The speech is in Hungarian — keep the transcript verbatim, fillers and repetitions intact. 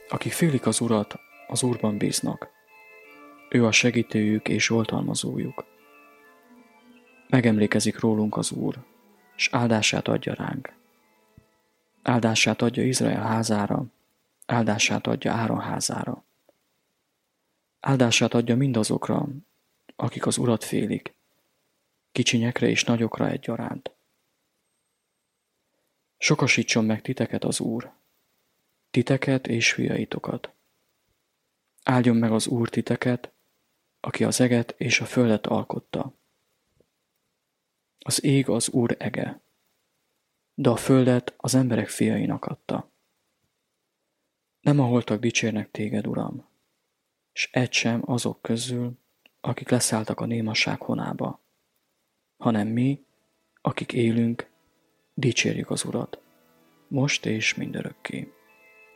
Akik félik az Urat, az Úrban bíznak. Ő a segítőjük és oltalmazójuk. Megemlékezik rólunk az Úr, és áldását adja ránk. Áldását adja Izrael házára, áldását adja Áron házára. Áldását adja mindazokra, akik az Urat félik, kicsinyekre és nagyokra egyaránt. Sokasítson meg titeket az Úr, titeket és fiaitokat. Áldjon meg az Úr titeket, aki az eget és a földet alkotta. Az ég az Úr ege, de a földet az emberek fiainak adta. Nem a holtak dicsérnek téged, Uram, s egy sem azok közül, akik leszálltak a némaság honába, hanem mi, akik élünk, dicsérjük az Urat, most és mindörökké.